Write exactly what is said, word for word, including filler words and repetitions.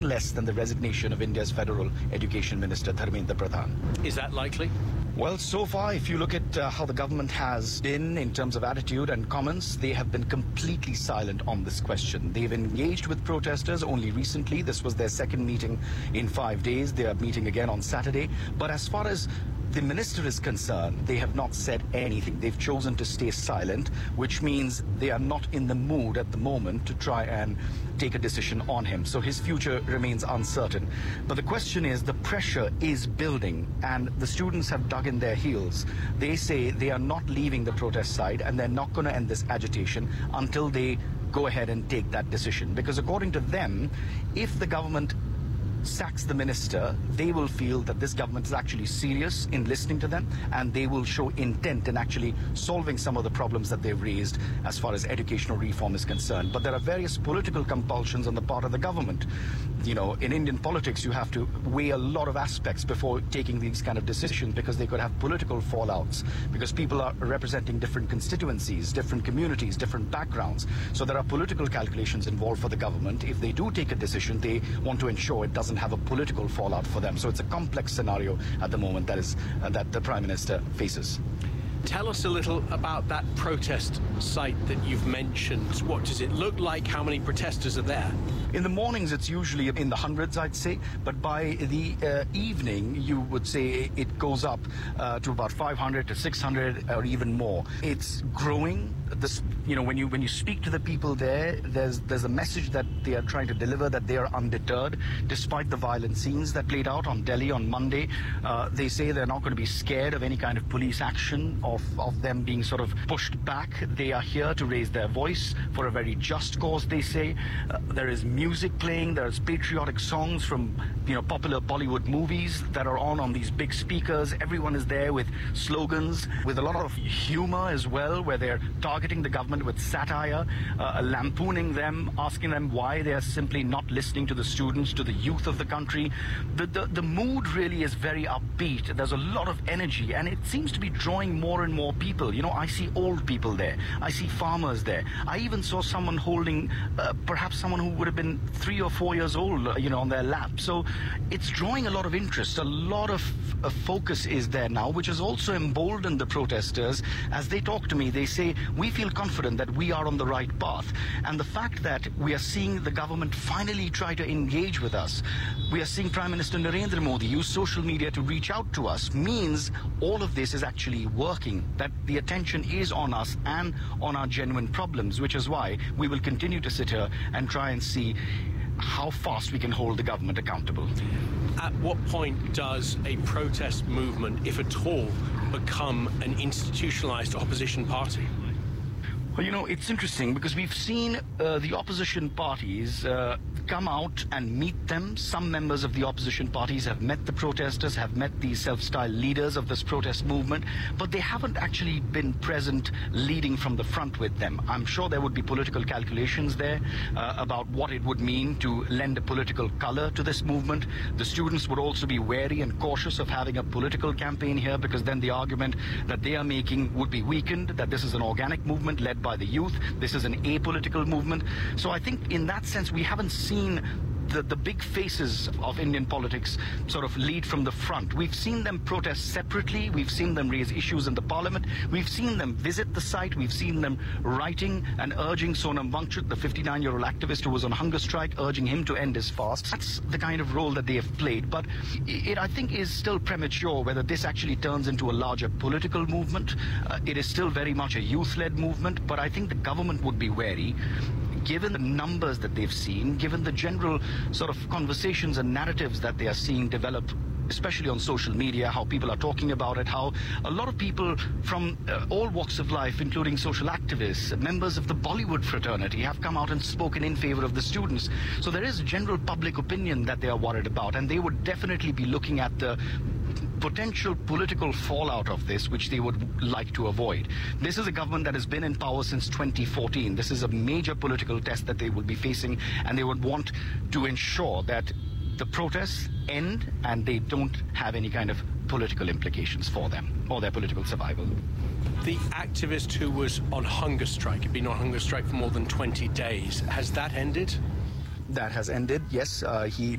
less than the resignation of India's Federal Education Minister, Dharmendra Pradhan. Is that likely? Well, so far, if you look at uh, how the government has been in terms of attitude and comments, they have been completely silent on this question. They've engaged with protesters only recently. This was their second meeting in five days. They are meeting again on Saturday. But as far as the minister is concerned, they have not said anything. They've chosen to stay silent, which means they are not in the mood at the moment to try and take a decision on him. So his future remains uncertain. But the question is, the pressure is building, and the students have dug in their heels. They say they are not leaving the protest side, and they're not going to end this agitation until they go ahead and take that decision. Because according to them, if the government sacks the minister, they will feel that this government is actually serious in listening to them, and they will show intent in actually solving some of the problems that they've raised as far as educational reform is concerned. But there are various political compulsions on the part of the government. You know, in Indian politics, you have to weigh a lot of aspects before taking these kind of decisions, because they could have political fallouts, because people are representing different constituencies, different communities, different backgrounds. So there are political calculations involved for the government. If they do take a decision, they want to ensure it doesn't have a political fallout for them. So it's a complex scenario at the moment that is uh, that the Prime Minister faces. Tell us a little about that protest site that you've mentioned. What does it look like? How many protesters are there? In the mornings, it's usually in the hundreds, I'd say. But by the uh, evening, you would say it goes up uh, to about five hundred to six hundred or even more. It's growing. This, you know, when you when you speak to the people there, there's there's a message that they are trying to deliver, that they are undeterred despite the violent scenes that played out on Delhi on Monday. Uh, they say they're not going to be scared of any kind of police action, of of them being sort of pushed back. They are here to raise their voice for a very just cause, they say. Uh, there is music playing, there's patriotic songs from, you know, popular Bollywood movies that are on on these big speakers. Everyone is there with slogans, with a lot of humor as well, where they're targeting the government with satire, uh, lampooning them, asking them why they are simply not listening to the students, to the youth of the country. The, the, the mood really is very upbeat. There's a lot of energy, and it seems to be drawing more and more people. You know, I see old people there. I see farmers there. I even saw someone holding, uh, perhaps someone who would have been three or four years old, uh, you know, on their lap. So it's drawing a lot of interest. A lot of uh, focus is there now, which has also emboldened the protesters. As they talk to me, they say, we feel confident that we are on the right path. And the fact that we are seeing the government finally try to engage with us, we are seeing Prime Minister Narendra Modi use social media to reach out to us, means all of this is actually working, that the attention is on us and on our genuine problems, which is why we will continue to sit here and try and see how fast we can hold the government accountable. At what point does a protest movement, if at all, become an institutionalized opposition party? Well, you know, it's interesting because we've seen uh, the opposition parties uh, come out and meet them. Some members of the opposition parties have met the protesters, have met the self-styled leaders of this protest movement, but they haven't actually been present leading from the front with them. I'm sure there would be political calculations there uh, about what it would mean to lend a political color to this movement. The students would also be wary and cautious of having a political campaign here, because then the argument that they are making would be weakened, that this is an organic movement led by the youth, this is an apolitical movement. So I think in that sense we haven't seen The, the big faces of Indian politics sort of lead from the front. We've seen them protest separately. We've seen them raise issues in the parliament. We've seen them visit the site. We've seen them writing and urging Sonam Wangchuk, the fifty-nine-year-old activist who was on hunger strike, urging him to end his fast. That's the kind of role that they have played. But it, I think, is still premature whether this actually turns into a larger political movement. Uh, it is still very much a youth-led movement, but I think the government would be wary, given the numbers that they've seen, given the general sort of conversations and narratives that they are seeing develop, especially on social media, how people are talking about it, how a lot of people from uh, all walks of life, including social activists, members of the Bollywood fraternity, have come out and spoken in favor of the students. So there is a general public opinion that they are worried about, and they would definitely be looking at the potential political fallout of this, which they would like to avoid. This is a government that has been in power since twenty fourteen. This is a major political test that they will be facing, and they would want to ensure that the protests end and they don't have any kind of political implications for them or their political survival. The activist who was on hunger strike, had been on hunger strike for more than twenty days, has that ended? That has ended, yes. Uh, he